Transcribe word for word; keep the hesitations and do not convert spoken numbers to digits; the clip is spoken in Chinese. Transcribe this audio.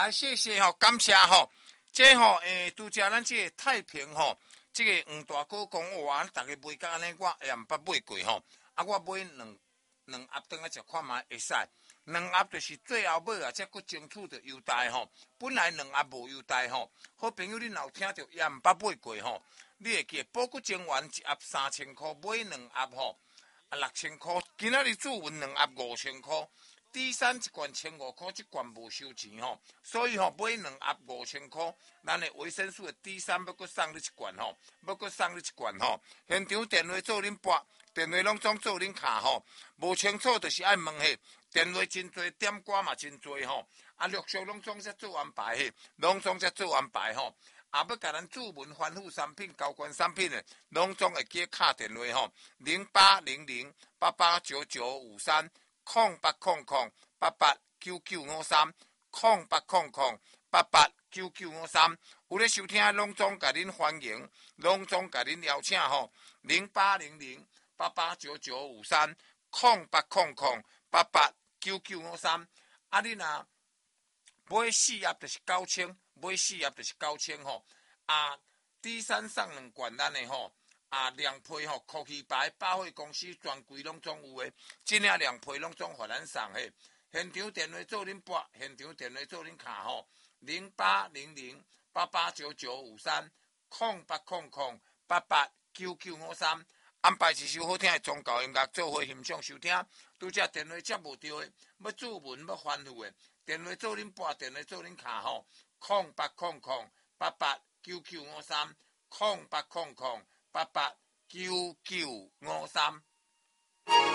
来谢谢吼，感谢吼，这吼诶，拄则咱这个太平吼，这个黄大哥讲哇，大家买甲安尼，我也毋捌买过吼。啊，我买两两盒顿来食看嘛会使。两盒就是最后尾啊，才佫争取到优待吼。本来两盒无优待吼，好朋友恁若有听着也毋捌买过吼，你会记宝骨精元一盒三千箍，买两盒吼啊六千箍。今仔日注文两盒五千箍。第三一罐千五块，这罐无收钱吼，所以吼买两盒五千块，咱的维生素的 D 三要搁送你一罐吼，要搁送你一罐吼。现场电话做恁拨，电话拢总做恁卡吼，无清楚就是爱问嘿，电话真多，点歌嘛真多吼，啊陆续拢总在做安排嘿，拢总在做安排吼。啊，要甲咱注文防护产品、高关产品的，拢总会记敲电话吼，零八零零八八九九五三。空八空空八八九九五三，空八空空八八九九五三，有咧收听拢总甲恁欢迎，拢总甲恁邀请吼，零八零零八八九九五三，空八空空八八九九五三，啊你若买四盒就是九千，买四盒就是九千吼，啊第三送两罐咱的吼。啊，凉皮吼，科技牌百货公司专柜拢总有诶，真正凉皮拢总互咱送诶。现场电话做恁拨，现场电话做恁卡吼，零八零零八八九九五三，空八空空八八九九五三。安排一首好听诶宗教音乐做伙欣赏收听。拄则电话接无到诶，要注文要吩咐诶，电话做恁拨，电话做恁卡吼，空八空空八八九九五三，空八空空。八八九九五三。